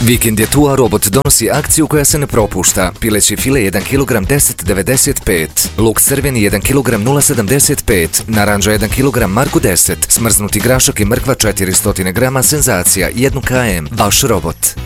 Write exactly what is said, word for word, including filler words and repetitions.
Vikend je tu, a Robot donosi akciju koja se ne propušta. Pileći file jedan kilogram deset devedeset pet, luk crveni jedan kilogram nula sedamdeset pet, naranđa jedan kilogram Marku deset, smrznuti grašak i mrkva četiristo grama Senzacija jedan kilogram, vaš Robot.